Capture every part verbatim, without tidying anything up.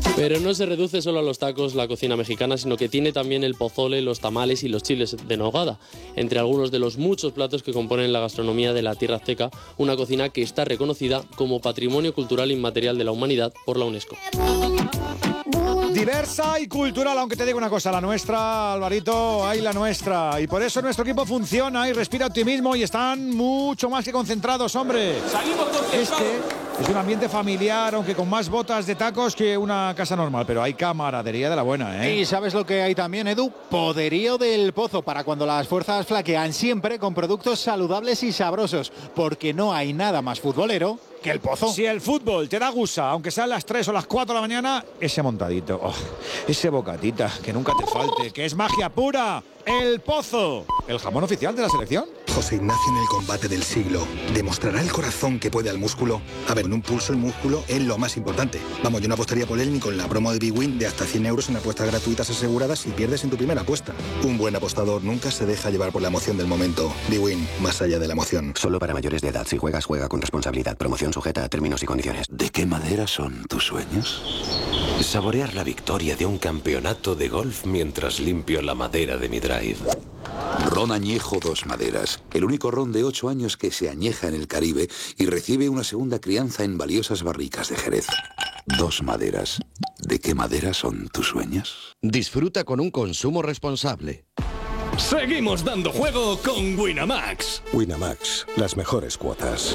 Pero no se reduce solo a los tacos la cocina mexicana, sino que tiene también el pozole, los tamales y los chiles de nogada, entre algunos de los muchos platos que componen la gastronomía de la tierra azteca, una cocina que está reconocida como Patrimonio Cultural Inmaterial de la Humanidad por la UNESCO. Diversa y cultural, aunque te digo una cosa, la nuestra, Alvarito, hay la nuestra. Y por eso nuestro equipo funciona y respira optimismo y están mucho más que concentrados, hombre. Salimos concentrados. Este es un ambiente familiar, aunque con más botas de tacos que una casa normal, pero hay camaradería de la buena, ¿eh? Y ¿sabes lo que hay también, Edu? Poderío del Pozo, para cuando las fuerzas flaquean, siempre con productos saludables y sabrosos, porque no hay nada más futbolero que el Pozo. Si el fútbol te da gusa, aunque sean las tres o las cuatro de la mañana, ese montadito, oh, ese bocatita, que nunca te falte, que es magia pura. El Pozo, el jamón oficial de la selección. José Ignacio en el combate del siglo. ¿Demostrará el corazón que puede al músculo? A ver, en un pulso el músculo es lo más importante. Vamos, yo no apostaría por él ni con la promo de Big Win de hasta cien euros en apuestas gratuitas aseguradas si pierdes en tu primera apuesta. Un buen apostador nunca se deja llevar por la emoción del momento. Big Win, más allá de la emoción. Solo para mayores de edad. Si juegas, juega con responsabilidad. Promoción sujeta a términos y condiciones. ¿De qué madera son tus sueños? Saborear la victoria de un campeonato de golf mientras limpio la madera de mi drive. Ron añejo Dos Maderas, el único ron de ocho años que se añeja en el Caribe y recibe una segunda crianza en valiosas barricas de Jerez. Dos Maderas. ¿De qué madera son tus sueños? Disfruta con un consumo responsable. Seguimos dando juego con Winamax. Winamax, las mejores cuotas.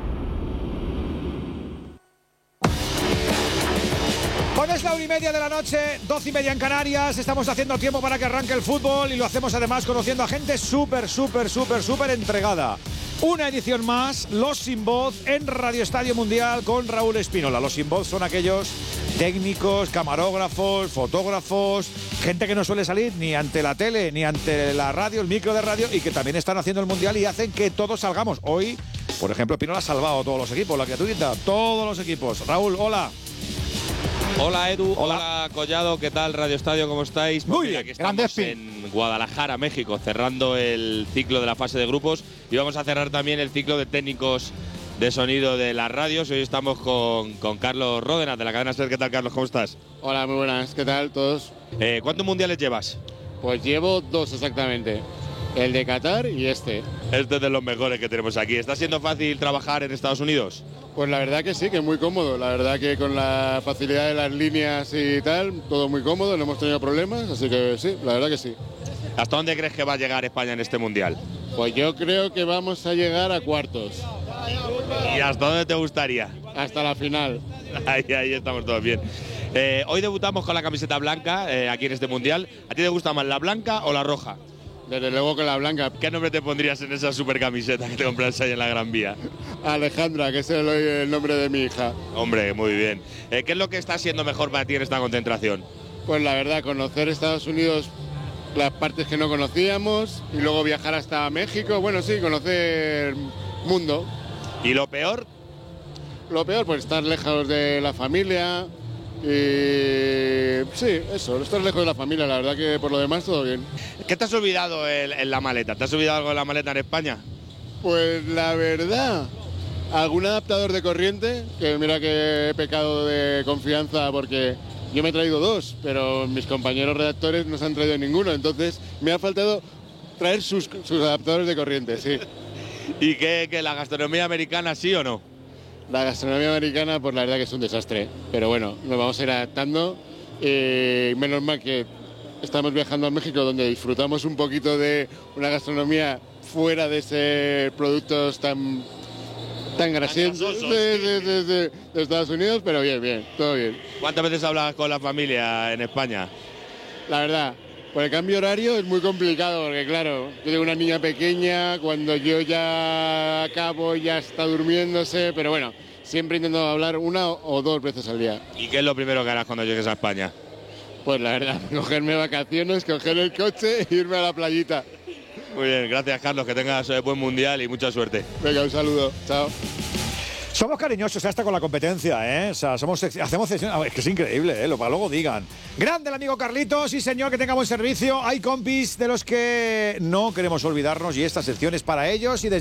Bueno, es la una y media de la noche, doce y media en Canarias. Estamos haciendo tiempo para que arranque el fútbol y lo hacemos además conociendo a gente súper, súper, súper, súper entregada. Una edición más, Los Sin Voz en Radio Estadio Mundial con Raúl Espínola. Los Sin Voz son aquellos técnicos, camarógrafos, fotógrafos, gente que no suele salir ni ante la tele, ni ante la radio, el micro de radio, y que también están haciendo el Mundial y hacen que todos salgamos. Hoy, por ejemplo, Espínola ha salvado a todos los equipos, la criaturita, todos los equipos. Raúl, hola. Hola Edu, hola. hola Collado, ¿qué tal Radio Estadio? ¿Cómo estáis? Muy pues bien, aquí estamos en Guadalajara, México, cerrando el ciclo de la fase de grupos y vamos a cerrar también el ciclo de técnicos de sonido de las radios. Hoy estamos con, con Carlos Ródenas de la cadena SER. ¿Qué tal, Carlos? ¿Cómo estás? Hola, muy buenas. ¿Qué tal todos? Eh, ¿Cuántos mundiales llevas? Pues llevo dos exactamente. El de Qatar y este. Este es de los mejores que tenemos aquí. ¿Está siendo fácil trabajar en Estados Unidos? Pues la verdad que sí, que es muy cómodo. La verdad que con la facilidad de las líneas y tal, todo muy cómodo, no hemos tenido problemas, así que sí, la verdad que sí. ¿Hasta dónde crees que va a llegar España en este mundial? Pues yo creo que vamos a llegar a cuartos. ¿Y hasta dónde te gustaría? Hasta la final. Ahí, ahí estamos todos bien. Eh, hoy debutamos con la camiseta blanca eh, aquí en este mundial. ¿A ti te gusta más la blanca o la roja? Desde luego que la blanca. ¿Qué nombre te pondrías en esa super camiseta que te compraste ahí en la Gran Vía? Alejandra, que es el, el nombre de mi hija. Hombre, muy bien. Eh, ¿Qué es lo que está siendo mejor para ti en esta concentración? Pues la verdad, conocer Estados Unidos, las partes que no conocíamos, y luego viajar hasta México. Bueno, sí, conocer mundo. ¿Y lo peor? Lo peor, pues estar lejos de la familia. Y sí, eso, estar lejos de la familia, la verdad que por lo demás todo bien. ¿Qué te has olvidado en, en la maleta? ¿Te has olvidado algo en la maleta en España? Pues la verdad, algún adaptador de corriente, que mira que he pecado de confianza porque yo me he traído dos, pero mis compañeros redactores no se han traído ninguno, entonces me ha faltado traer sus, sus adaptadores de corriente, sí. ¿Y qué, qué, la gastronomía americana sí o no? La gastronomía americana, pues la verdad que es un desastre, pero bueno, nos vamos a ir adaptando. Eh, menos mal que estamos viajando a México, donde disfrutamos un poquito de una gastronomía fuera de ser productos tan, tan grasientos de, de, de, de, de Estados Unidos, pero bien, bien, todo bien. ¿Cuántas veces hablas con la familia en España? La verdad, por el cambio horario es muy complicado, porque claro, yo tengo una niña pequeña, cuando yo ya acabo ya está durmiéndose, pero bueno, siempre intento hablar una o dos veces al día. ¿Y qué es lo primero que harás cuando llegues a España? Pues la verdad, cogerme vacaciones, coger el coche e irme a la playita. Muy bien, gracias Carlos, que tengas buen mundial y mucha suerte. Venga, un saludo, chao. Somos cariñosos hasta con la competencia, ¿eh? O sea, somos, hacemos sección. Es que es increíble, ¿eh? Lo para luego digan. Grande el amigo Carlitos, sí señor, que tenga buen servicio. Hay compis de los que no queremos olvidarnos y esta sección es para ellos y desde los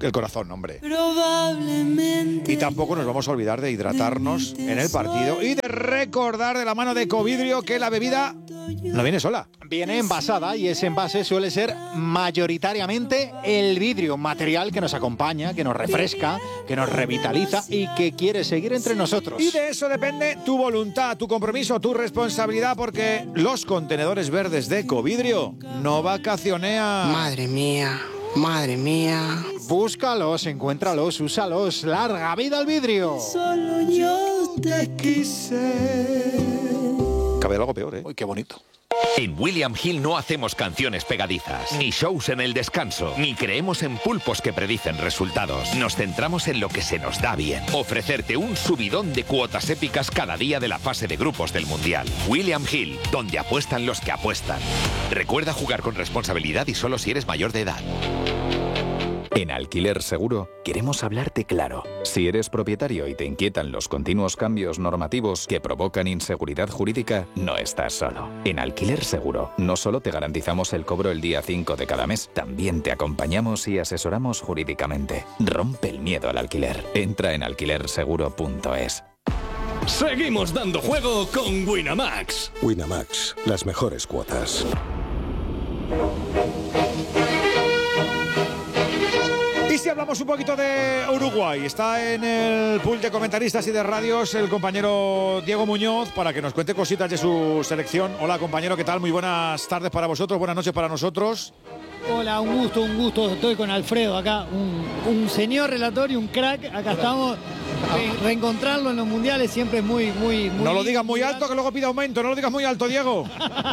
el corazón, hombre. Probablemente. Y tampoco nos vamos a olvidar de hidratarnos en el partido y de recordar de la mano de Ecovidrio que la bebida no viene sola. Viene envasada y ese envase suele ser mayoritariamente el vidrio, material que nos acompaña, que nos refresca, que nos revitaliza y que quiere seguir entre nosotros. Y de eso depende tu voluntad, tu compromiso, tu responsabilidad, porque los contenedores verdes de Ecovidrio no vacacionean. Madre mía, madre mía. Búscalos, encuéntralos, úsalos. ¡Larga vida al vidrio! Solo yo te quise. Cabe algo peor, ¿eh? Uy, qué bonito. En William Hill no hacemos canciones pegadizas, ni shows en el descanso, ni creemos en pulpos que predicen resultados. Nos centramos en lo que se nos da bien. Ofrecerte un subidón de cuotas épicas cada día de la fase de grupos del Mundial. William Hill, donde apuestan los que apuestan. Recuerda jugar con responsabilidad y solo si eres mayor de edad. En Alquiler Seguro queremos hablarte claro. Si eres propietario y te inquietan los continuos cambios normativos que provocan inseguridad jurídica, no estás solo. En Alquiler Seguro no solo te garantizamos el cobro el día cinco de cada mes, también te acompañamos y asesoramos jurídicamente. Rompe el miedo al alquiler. Entra en alquiler seguro punto es. Seguimos dando juego con Winamax. Winamax, las mejores cuotas. Y si hablamos un poquito de Uruguay, está en el pool de comentaristas y de radios el compañero Diego Muñoz para que nos cuente cositas de su selección. Hola compañero, ¿qué tal? Muy buenas tardes para vosotros, buenas noches para nosotros. Hola, un gusto, un gusto. Estoy con Alfredo acá, un, un señor relator y un crack. Acá estamos. Re reencontrarlo en los mundiales siempre es muy, muy, muy. No lo digas muy alto que luego pide aumento, no lo digas muy alto, Diego.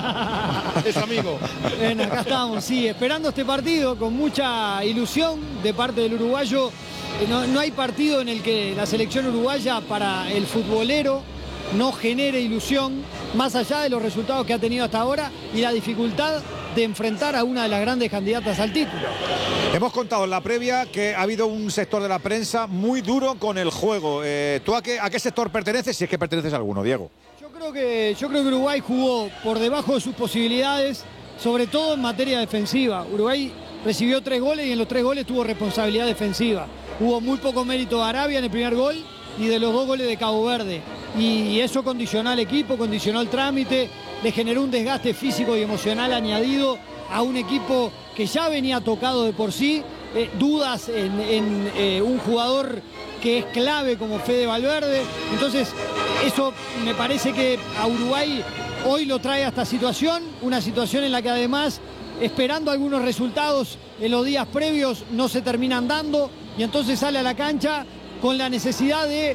Es amigo. Bueno, acá estamos, sí, esperando este partido con mucha ilusión de parte del uruguayo. No, no hay partido en el que la selección uruguaya para el futbolero no genere ilusión, más allá de los resultados que ha tenido hasta ahora y la dificultad de enfrentar a una de las grandes candidatas al título. Hemos contado en la previa que ha habido un sector de la prensa muy duro con el juego. Eh, ¿Tú a qué, a qué sector perteneces, si es que perteneces a alguno, Diego? Yo creo que, yo creo que Uruguay jugó por debajo de sus posibilidades, sobre todo en materia defensiva. Uruguay recibió tres goles y en los tres goles tuvo responsabilidad defensiva. Hubo muy poco mérito de Arabia en el primer gol y de los dos goles de Cabo Verde. Y eso condicionó al equipo, condicionó el trámite, le generó un desgaste físico y emocional añadido a un equipo que ya venía tocado de por sí, eh, dudas en, en eh, un jugador que es clave como Fede Valverde. Entonces eso me parece que a Uruguay hoy lo trae a esta situación, una situación en la que además esperando algunos resultados en los días previos no se terminan dando y entonces sale a la cancha con la necesidad de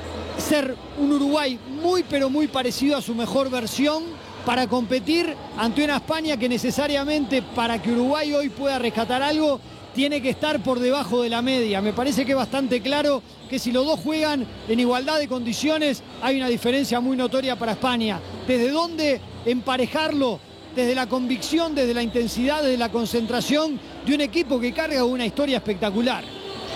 ser un Uruguay muy pero muy parecido a su mejor versión para competir ante una España que necesariamente para que Uruguay hoy pueda rescatar algo tiene que estar por debajo de la media. Me parece que es bastante claro que si los dos juegan en igualdad de condiciones hay una diferencia muy notoria para España. ¿Desde dónde emparejarlo? Desde la convicción, desde la intensidad, desde la concentración de un equipo que carga una historia espectacular.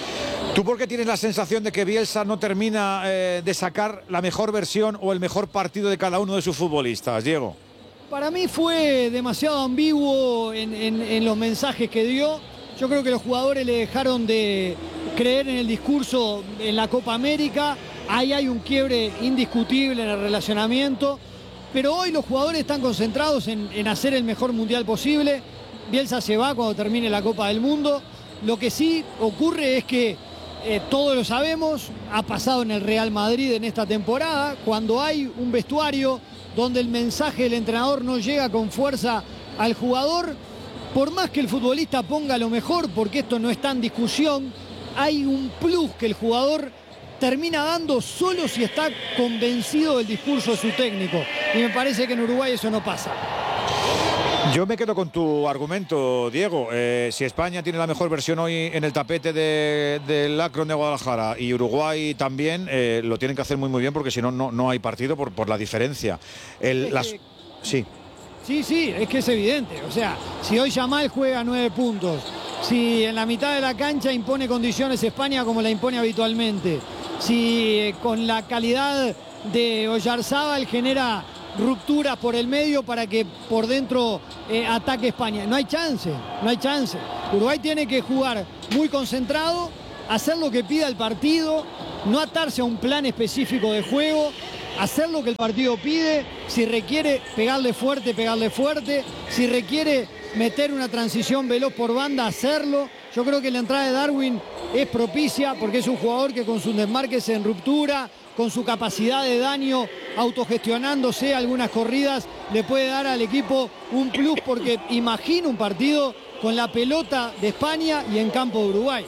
¿Tú por qué tienes la sensación de que Bielsa no termina eh, de sacar la mejor versión o el mejor partido de cada uno de sus futbolistas, Diego? Para mí fue demasiado ambiguo en, en, en los mensajes que dio. Yo creo que los jugadores le dejaron de creer en el discurso en la Copa América. Ahí hay un quiebre indiscutible en el relacionamiento. Pero hoy los jugadores están concentrados en, en hacer el mejor mundial posible. Bielsa se va cuando termine la Copa del Mundo. Lo que sí ocurre es que Eh, todos lo sabemos, ha pasado en el Real Madrid en esta temporada, cuando hay un vestuario donde el mensaje del entrenador no llega con fuerza al jugador, por más que el futbolista ponga lo mejor, porque esto no está en discusión, hay un plus que el jugador termina dando solo si está convencido del discurso de su técnico. Y me parece que en Uruguay eso no pasa. Yo me quedo con tu argumento, Diego. Eh, si España tiene la mejor versión hoy en el tapete de, del Akron de Guadalajara y Uruguay también, eh, lo tienen que hacer muy muy bien porque si no, no, no hay partido por, por la diferencia. El, es las... que... Sí. Sí, sí, es que es evidente. O sea, si hoy Yamal juega nueve puntos, si en la mitad de la cancha impone condiciones España como la impone habitualmente, si eh, con la calidad de Oyarzábal genera rupturas por el medio para que por dentro eh, ataque España. No hay chance, no hay chance. Uruguay tiene que jugar muy concentrado, hacer lo que pida el partido, no atarse a un plan específico de juego, hacer lo que el partido pide. Si requiere pegarle fuerte, pegarle fuerte. Si requiere meter una transición veloz por banda, hacerlo. Yo creo que la entrada de Darwin es propicia porque es un jugador que con sus desmarques en ruptura, con su capacidad de daño, autogestionándose algunas corridas, le puede dar al equipo un plus, porque imagino un partido con la pelota de España y en campo de Uruguay.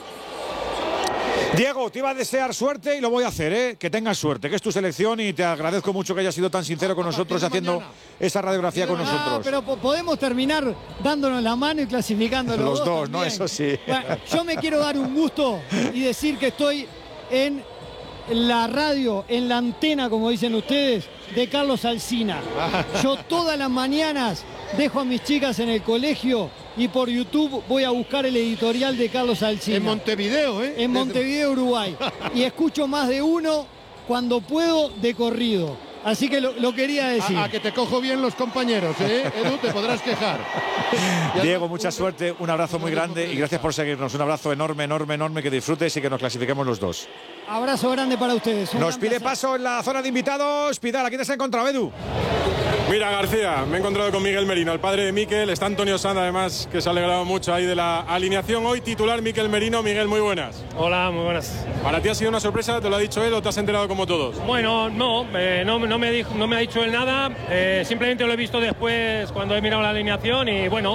Diego, te iba a desear suerte y lo voy a hacer, ¿eh? Que tengas suerte, que es tu selección, y te agradezco mucho que hayas sido tan sincero con nosotros haciendo mañana esa radiografía con nosotros. Ah, pero podemos terminar dándonos la mano y clasificando los, los dos, dos, ¿no? Eso sí. Bueno, yo me quiero dar un gusto y decir que estoy en la radio, en la antena, como dicen ustedes, de Carlos Alsina. Yo todas las mañanas dejo a mis chicas en el colegio y por YouTube voy a buscar el editorial de Carlos Alsina. En Montevideo, ¿eh? En Montevideo, Uruguay. Y escucho más de uno cuando puedo de corrido. Así que lo, lo quería decir. A, a que te cojo bien los compañeros, ¿eh? Edu, te podrás quejar. Diego, mucha suerte, un abrazo muy grande y gracias por seguirnos. Un abrazo enorme, enorme, enorme, que disfrutes y que nos clasifiquemos los dos. Abrazo grande para ustedes. Nos pide paso en la zona de invitados. Pidal, ¿a quién te has encontrado, Edu? Mira, García, me he encontrado con Miguel Merino, el padre de Mikel. Está Antonio Sanz, además, que se ha alegrado mucho ahí de la alineación. Hoy titular Mikel Merino. Miguel, muy buenas. Hola, muy buenas. ¿Para ti ha sido una sorpresa? ¿Te lo ha dicho él o te has enterado como todos? Bueno, no, eh, no, no, me dijo, no me ha dicho él nada. Eh, simplemente lo he visto después cuando he mirado la alineación y bueno,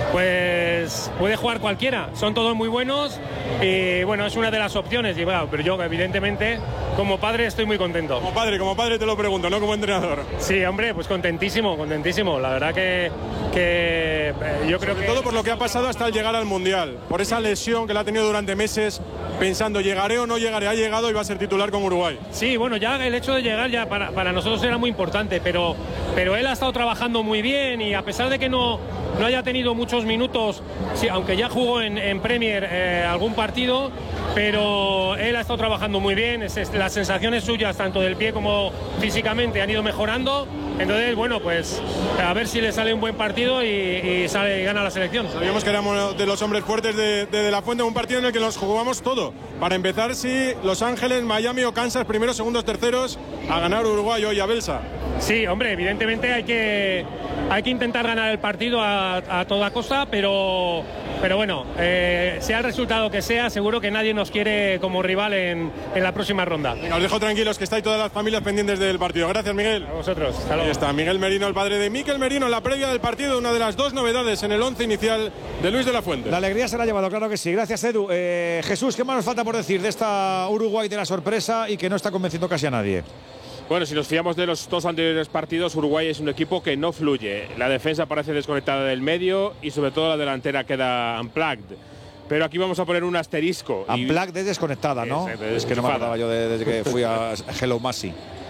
pues puede jugar cualquiera. Son todos muy buenos y bueno, es una de las opciones. Y bueno, pero yo, evidentemente, como padre estoy muy contento. Como padre, como padre te lo pregunto, no como entrenador. Sí, hombre, pues contentísimo, contentísimo. La verdad que, que eh, yo creo Sobre que... todo por lo que ha pasado hasta el llegar al Mundial. Por esa lesión que la ha tenido durante meses, pensando, ¿llegaré o no llegaré? Ha llegado y va a ser titular con Uruguay. Sí, bueno, ya el hecho de llegar ya para, para nosotros era muy importante, pero, pero él ha estado trabajando muy bien y a pesar de que no, no haya tenido muchos minutos, sí, aunque ya jugó en, en Premier eh, algún partido, pero él ha estado trabajando muy bien. Es, es, las sensaciones suyas, tanto del pie como físicamente, han ido mejorando. Entonces, bueno, pues a ver si le sale un buen partido y, y sale y gana la selección. Sabíamos que éramos de los hombres fuertes de, de, de la Fuente, un partido en el que nos jugamos todo. Para empezar, si Los Ángeles, Miami o Kansas, primeros, segundos, terceros, a ganar Uruguay hoy a Belsa. Sí, hombre, evidentemente hay que, hay que intentar ganar el partido a, a toda costa, pero, pero bueno, eh, sea el resultado que sea, seguro que nadie nos quiere como rival en, en la próxima ronda. Venga, os dejo tranquilos, que estáis todas las familias pendientes del partido. Gracias, Miguel. A vosotros. Hasta luego. Ahí está Miguel Merino, el padre de Mikel Merino, en la previa del partido, una de las dos novedades en el once inicial de Luis de la Fuente. La alegría se la ha llevado, claro que sí. Gracias, Edu. Eh, Jesús, ¿qué más nos falta por decir de esta Uruguay de la sorpresa y que no está convenciendo casi a nadie? Bueno, si nos fiamos de los dos anteriores partidos, Uruguay es un equipo que no fluye. La defensa parece desconectada del medio y sobre todo la delantera queda unplugged. Pero aquí vamos a poner un asterisco. Unplugged es desconectada, ¿no? Es, es que no me acordaba yo de, desde que fui a Hello Masi.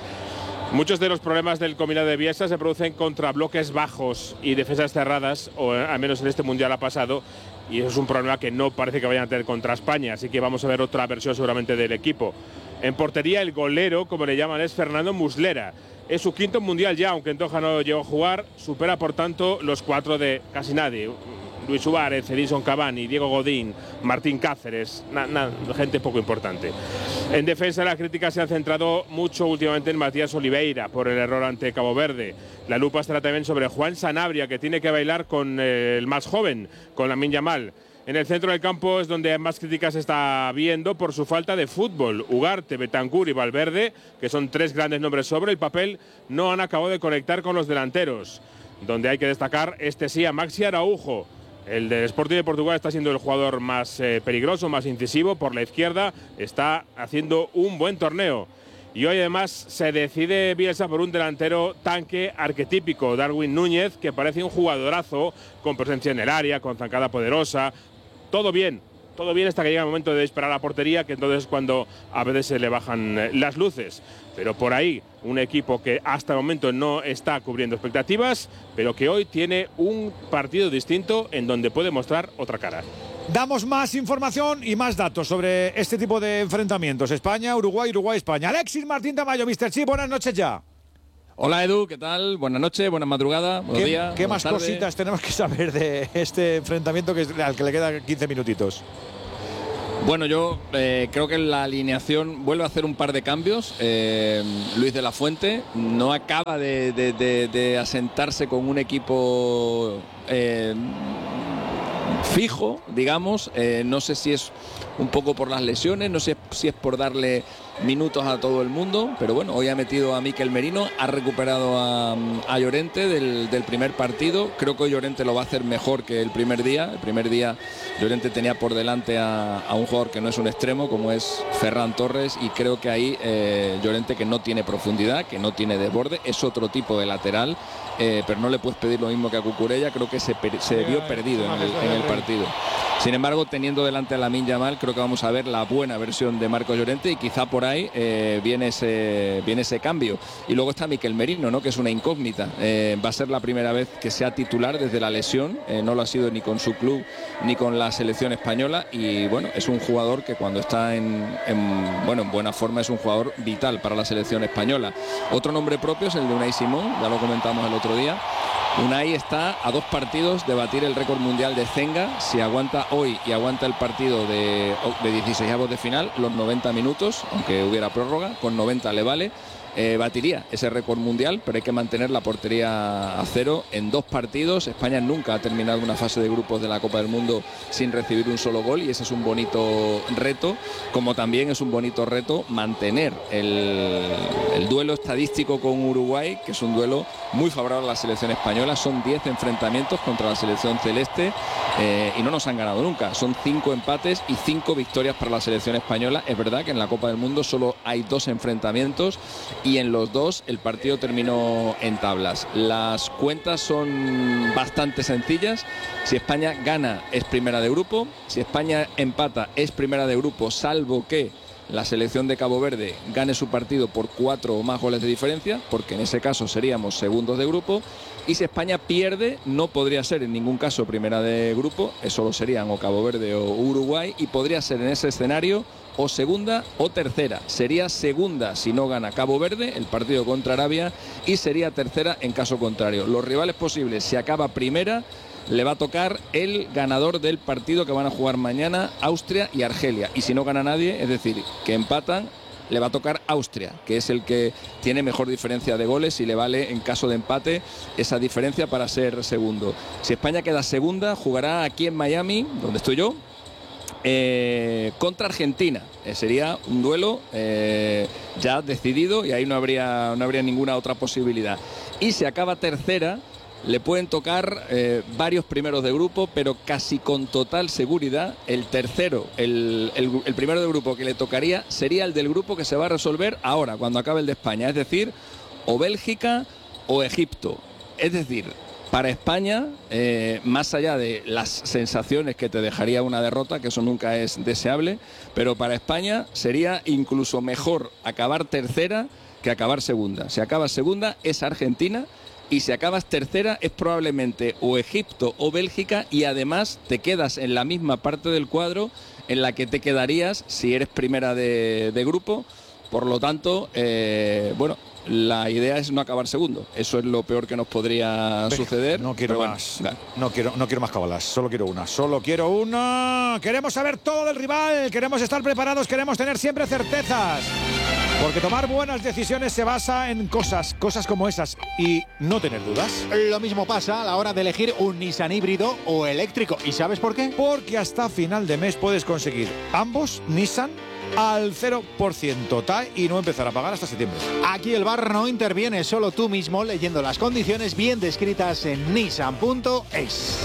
Muchos de los problemas del combinado de Bielsa se producen contra bloques bajos y defensas cerradas, o al menos en este Mundial ha pasado, y eso es un problema que no parece que vayan a tener contra España, así que vamos a ver otra versión seguramente del equipo. En portería, el golero, como le llaman, es Fernando Muslera. Es su quinto Mundial ya, aunque en Doha no llegó a jugar, supera por tanto los cuatro de casi nadie. Luis Suárez, Edinson Cavani, Diego Godín, Martín Cáceres, na, na, gente poco importante. En defensa, las críticas se han centrado mucho últimamente en Matías Oliveira por el error ante Cabo Verde. La lupa estará también sobre Juan Sanabria, que tiene que bailar con eh, el más joven, con Lamine Yamal. En el centro del campo es donde más críticas se está viendo por su falta de fútbol. Ugarte, Bentancur y Valverde, que son tres grandes nombres sobre el papel, no han acabado de conectar con los delanteros. Donde hay que destacar, este sí, a Maxi Araujo. El del Sporting de Portugal está siendo el jugador más eh, peligroso, más incisivo. Por la izquierda está haciendo un buen torneo. Y hoy además se decide Bielsa por un delantero tanque arquetípico, Darwin Núñez, que parece un jugadorazo, con presencia en el área, con zancada poderosa. Todo bien, todo bien hasta que llega el momento de disparar a la portería, que entonces es cuando a veces se le bajan las luces. Pero por ahí, un equipo que hasta el momento no está cubriendo expectativas, pero que hoy tiene un partido distinto en donde puede mostrar otra cara. Damos más información y más datos sobre este tipo de enfrentamientos. España, Uruguay, Uruguay, España. Alexis Martín Tamayo, mister Chip, buenas noches ya. Hola Edu, ¿qué tal? Buenas noches, buenas madrugadas, buenos ¿Qué, días. ¿qué más tardes. cositas tenemos que saber de este enfrentamiento que es, al que le quedan quince minutitos? Bueno, yo eh, creo que la alineación vuelve a hacer un par de cambios. Eh, Luis de la Fuente no acaba de, de, de, de asentarse con un equipo eh, fijo, digamos. Eh, no sé si es un poco por las lesiones, no sé si es por darle minutos a todo el mundo, pero bueno, hoy ha metido a Mikel Merino, ha recuperado a, a Llorente del, del primer partido. Creo que hoy Llorente lo va a hacer mejor que el primer día. El primer día Llorente tenía por delante a, a un jugador que no es un extremo, como es Ferran Torres, y creo que ahí eh, Llorente, que no tiene profundidad, que no tiene desborde, es otro tipo de lateral, eh, pero no le puedes pedir lo mismo que a Cucurella. Creo que se, per, se vio perdido en el, en el partido. Sin embargo, teniendo delante a Lamine Yamal, creo que vamos a ver la buena versión de Marcos Llorente, y quizá por ahí eh, viene, ese, viene ese cambio. Y luego está Mikel Merino, ¿no?, que es una incógnita. Eh, va a ser la primera vez que sea titular desde la lesión. Eh, no lo ha sido ni con su club ni con la selección española. Y bueno, es un jugador que cuando está en, en, bueno, en buena forma es un jugador vital para la selección española. Otro nombre propio es el de Unai Simón, ya lo comentamos el otro día. Unai está a dos partidos de batir el récord mundial de Zenga. Si aguanta hoy y aguanta el partido de, de dieciseisavos de final, los noventa minutos, aunque hubiera prórroga, con noventa le vale. Eh, batiría ese récord mundial, pero hay que mantener la portería a cero en dos partidos. España nunca ha terminado una fase de grupos de la Copa del Mundo sin recibir un solo gol, y ese es un bonito reto, como también es un bonito reto mantener el, el duelo estadístico con Uruguay, que es un duelo muy favorable a la selección española. Son diez enfrentamientos contra la selección celeste eh, y no nos han ganado nunca. Son cinco empates y cinco victorias para la selección española. Es verdad que en la Copa del Mundo solo hay dos enfrentamientos, y en los dos el partido terminó en tablas. Las cuentas son bastante sencillas. Si España gana es primera de grupo, si España empata es primera de grupo, salvo que la selección de Cabo Verde gane su partido por cuatro o más goles de diferencia, porque en ese caso seríamos segundos de grupo. Y si España pierde, no podría ser en ningún caso primera de grupo, eso lo serían o Cabo Verde o Uruguay, y podría ser en ese escenario o segunda o tercera. Sería segunda si no gana Cabo Verde el partido contra Arabia, y sería tercera en caso contrario. Los rivales posibles, si acaba primera, le va a tocar el ganador del partido que van a jugar mañana, Austria y Argelia. Y si no gana nadie, es decir, que empatan, le va a tocar Austria, que es el que tiene mejor diferencia de goles, y le vale en caso de empate esa diferencia para ser segundo. Si España queda segunda, jugará aquí en Miami, donde estoy yo, eh, contra Argentina. Eh, sería un duelo eh, ya decidido, y ahí no habría, no habría ninguna otra posibilidad. Y si acaba tercera, le pueden tocar eh, varios primeros de grupo, pero casi con total seguridad el tercero, el, el, el primero de grupo que le tocaría sería el del grupo que se va a resolver ahora, cuando acabe el de España, es decir, o Bélgica o Egipto. Es decir, para España, eh, más allá de las sensaciones que te dejaría una derrota, que eso nunca es deseable, pero para España sería incluso mejor acabar tercera que acabar segunda. Si acabas segunda es Argentina, y si acabas tercera es probablemente o Egipto o Bélgica, y además te quedas en la misma parte del cuadro en la que te quedarías si eres primera de, de grupo. Por lo tanto, eh, bueno, la idea es no acabar segundo. Eso es lo peor que nos podría Venga, suceder. No quiero bueno, más. Claro. No quiero, no quiero más cabalas. Solo quiero una. Solo quiero una. Queremos saber todo del rival. Queremos estar preparados. Queremos tener siempre certezas. Porque tomar buenas decisiones se basa en cosas, cosas como esas, y no tener dudas. Lo mismo pasa a la hora de elegir un Nissan híbrido o eléctrico. ¿Y sabes por qué? Porque hasta final de mes puedes conseguir ambos Nissan al cero por ciento T A E y no empezar a pagar hasta septiembre. Aquí el bar no interviene, solo tú mismo leyendo las condiciones bien descritas en nissan punto es.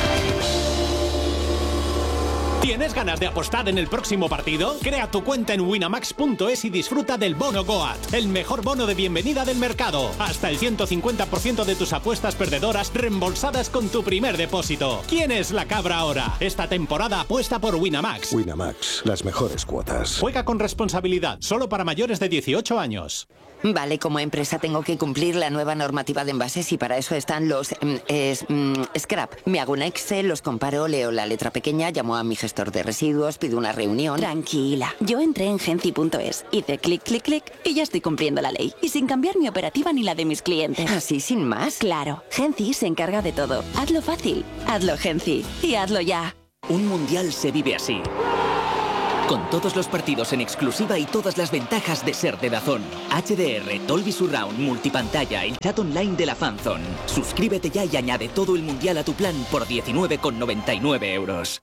¿Tienes ganas de apostar en el próximo partido? Crea tu cuenta en winamax punto es y disfruta del bono Goat, el mejor bono de bienvenida del mercado. Hasta el ciento cincuenta por ciento de tus apuestas perdedoras reembolsadas con tu primer depósito. ¿Quién es la cabra ahora? Esta temporada apuesta por Winamax. Winamax, las mejores cuotas. Juega con responsabilidad, solo para mayores de dieciocho años. Vale, como empresa tengo que cumplir la nueva normativa de envases y para eso están los mm, es, mm, scrap. Me hago un Excel, los comparo, leo la letra pequeña, llamo a mi gestor de residuos, pido una reunión. Tranquila, yo entré en Genci punto es, hice clic, clic, clic y ya estoy cumpliendo la ley. Y sin cambiar mi operativa ni la de mis clientes. ¿Así sin más? Claro, Genci se encarga de todo. Hazlo fácil, hazlo Genci y hazlo ya. Un mundial se vive así. Con todos los partidos en exclusiva y todas las ventajas de ser de DAZN. H D R, Dolby Surround, multipantalla, el chat online de la Fanzone. Suscríbete ya y añade todo el mundial a tu plan por diecinueve con noventa y nueve euros.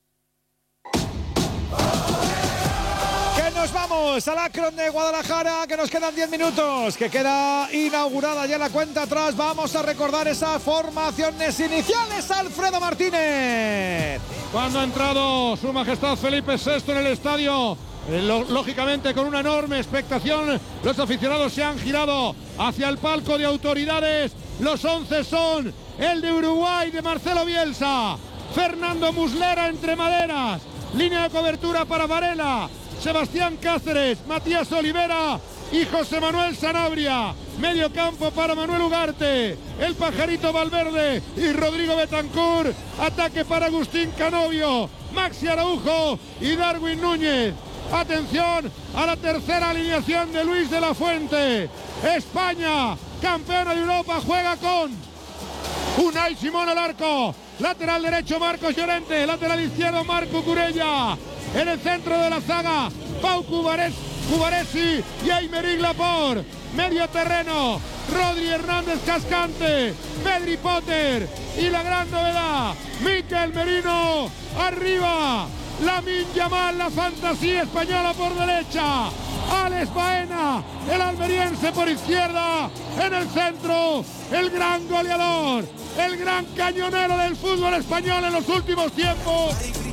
Que nos vamos al Akron de Guadalajara, que nos quedan diez minutos, que queda inaugurada ya la cuenta atrás. Vamos a recordar esas formaciones iniciales. Alfredo Martínez. Cuando ha entrado Su Majestad Felipe sexto en el estadio, eh, lo, lógicamente con una enorme expectación, los aficionados se han girado hacia el palco de autoridades. Los once son el de Uruguay, de Marcelo Bielsa, Fernando Muslera entre maderas, línea de cobertura para Varela, Sebastián Cáceres, Matías Olivera y José Manuel Sanabria. Medio campo para Manuel Ugarte, el Pajarito Valverde y Rodrigo Betancur. Ataque para Agustín Canovio, Maxi Araujo y Darwin Núñez. Atención a la tercera alineación de Luis de la Fuente. España, campeona de Europa, juega con Unai Simón al arco. Lateral derecho Marcos Llorente, lateral izquierdo Marco Curella. En el centro de la zaga, Pau Cubaresi y Aymeric Laporte. Medio terreno, Rodri Hernández Cascante, Pedri Potter y la gran novedad, Mikel Merino. Arriba, Lamine Yamal, la fantasía española por derecha. Alex Baena, el almeriense por izquierda. En el centro, el gran goleador, el gran cañonero del fútbol español en los últimos tiempos,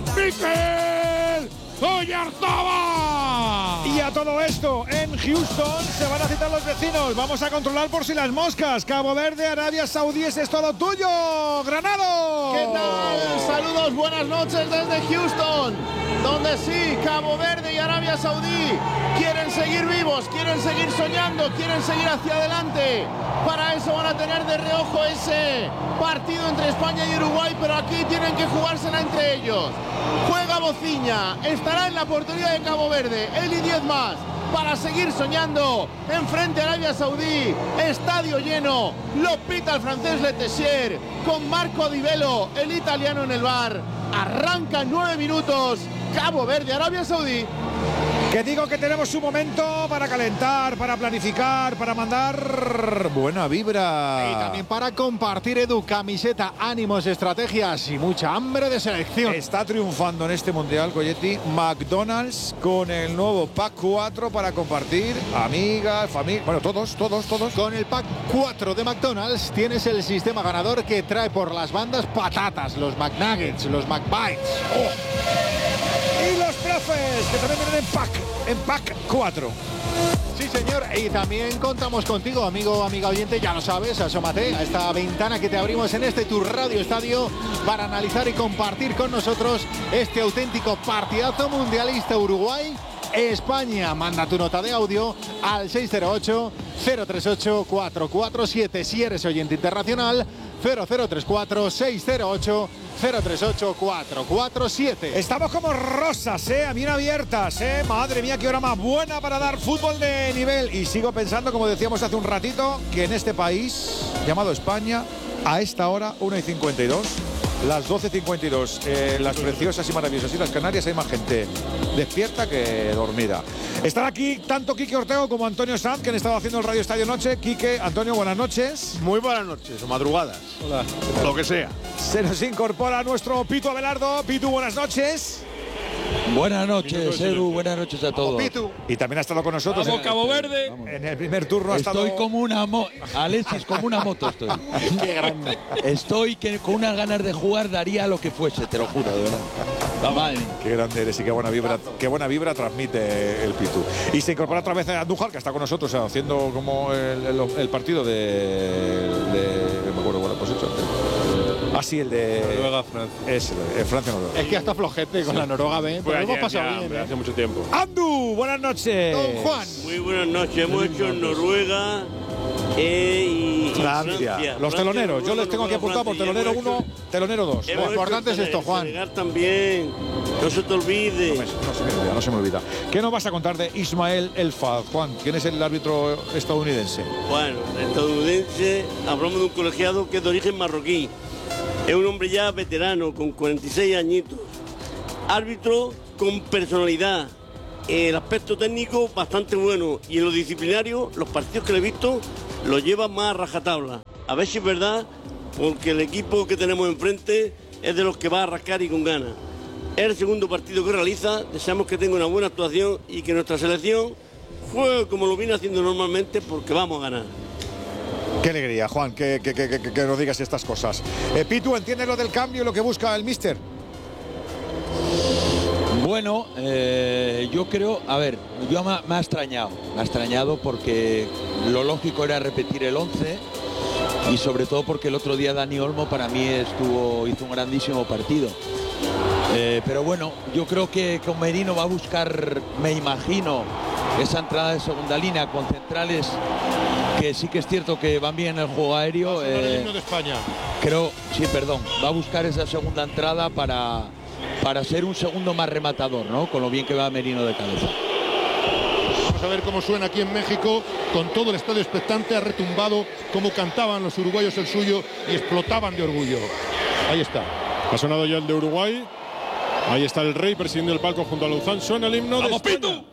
Mikel Oyarzabal. Y a todo esto, en Houston se van a citar los vecinos. Vamos a controlar por si las moscas. Cabo Verde, Arabia Saudí, ese es todo tuyo. ¡Granado! ¿Qué tal? Saludos, buenas noches desde Houston, donde sí, Cabo Verde y Arabia Saudí quieren seguir vivos, quieren seguir soñando, quieren seguir hacia adelante. Para eso van a tener de reojo ese partido entre España y Uruguay, pero aquí tienen que jugársela entre ellos. Juega Bociña, estará en la portería de Cabo Verde, él y diez más, para seguir soñando enfrente a Arabia Saudí. Estadio lleno, lo pita el francés Letessier, con Marco Di Velo, el italiano en el bar. Arranca en nueve minutos, Cabo Verde, Arabia Saudí. Que digo que tenemos un momento para calentar, para planificar, para mandar buena vibra. Y también para compartir, Edu, camiseta, ánimos, estrategias y mucha hambre de selección. Está triunfando en este Mundial, Coyetti, McDonald's con el nuevo Pack cuatro para compartir, amigas, familia, bueno, todos, todos, todos. Con el Pack cuatro de McDonald's tienes el sistema ganador que trae por las bandas patatas, los McNuggets, los McBites. Oh. Y los profes, que también vienen en pack, en pack cuatro. Sí, señor, y también contamos contigo, amigo, amiga oyente, ya lo sabes, asómate a esta ventana que te abrimos en este Tu Radio Estadio para analizar y compartir con nosotros este auténtico partidazo mundialista. Uruguay España. Manda tu nota de audio al seis cero ocho, cero tres ocho, cuatro cuatro siete. Si eres oyente internacional, cero cero tres cuatro, seis cero ocho, cero tres ocho, cuatro cuatro siete. Estamos como rosas, ¿eh? Bien abiertas, ¿eh? Madre mía, qué hora más buena para dar fútbol de nivel. Y sigo pensando, como decíamos hace un ratito, que en este país llamado España, a esta hora, una y cincuenta y dos, las doce cincuenta y dos, eh, las preciosas y maravillosas Islas Canarias, hay más gente despierta que dormida. Están aquí tanto Quique Ortego como Antonio Sanz, que han estado haciendo el Radio Estadio Noche. Quique, Antonio, buenas noches. Muy buenas noches, o madrugadas. Hola. Lo que sea. Se nos incorpora nuestro Pitu Abelardo. Pitu, buenas noches. Buenas noches, Edu, buenas noches a todos. Y también ha estado con nosotros Vamos, en, Cabo Verde. En el primer turno ha Estoy estado... como una moto, Alexis, como una moto estoy. Qué grande. Estoy que con unas ganas de jugar daría lo que fuese, te lo juro, de verdad. La madre. Qué grande eres y qué buena vibra, qué buena vibra transmite el Pitu. Y se incorpora otra vez a Andújar, que está con nosotros haciendo como el, el, el partido de, de... me acuerdo, bueno, pues hecho. Así el de Noruega, Francia. Es el Francia Noruega. Es que hasta flojete con sí. la Noruega B, pero hemos pasado ya, bien. hombre, ¿eh? hace mucho tiempo. Andu, buenas noches. Don Juan. Muy buenas noches. Hemos hecho en Noruega eh, y Francia. Francia. Los Francia, teloneros. Noruega, Yo les tengo aquí apuntado por telonero uno, telonero dos. Lo importante es esto, Juan. Senegal también. No se te olvide. No, me, no se me olvida, no se me olvida. ¿Qué nos vas a contar de Ismael El Fahd, Juan? ¿Quién es el árbitro estadounidense? Bueno, estadounidense, hablamos de un colegiado que es de origen marroquí. Es un hombre ya veterano, con cuarenta y seis añitos. Árbitro con personalidad. El aspecto técnico bastante bueno. Y en lo disciplinario, los partidos que le he visto, los lleva más a rajatabla. A ver si es verdad, porque el equipo que tenemos enfrente es de los que va a rascar y con ganas. Es el segundo partido que realiza. Deseamos que tenga una buena actuación y que nuestra selección juegue como lo viene haciendo normalmente, porque vamos a ganar. Qué alegría, Juan, que, que, que, que, que nos digas estas cosas. Eh, Pitu, ¿entiendes lo del cambio y lo que busca el míster? Bueno, eh, yo creo, a ver, yo me, me ha extrañado, me ha extrañado porque lo lógico era repetir el once y sobre todo porque el otro día Dani Olmo para mí estuvo, hizo un grandísimo partido. Eh, pero bueno, yo creo que con Merino va a buscar, me imagino, esa entrada de segunda línea con centrales que sí que es cierto que van bien en el juego aéreo. Va a sonar eh, el himno de España. Creo, sí, perdón, va a buscar esa segunda entrada para, para ser un segundo más rematador, ¿no? Con lo bien que va Merino de cabeza. Vamos a ver cómo suena aquí en México, con todo el estadio expectante, ha retumbado cómo cantaban los uruguayos el suyo y explotaban de orgullo. Ahí está. Ha sonado ya el de Uruguay. Ahí está el rey presidiendo el palco junto a Luzán. Suena el himno de España.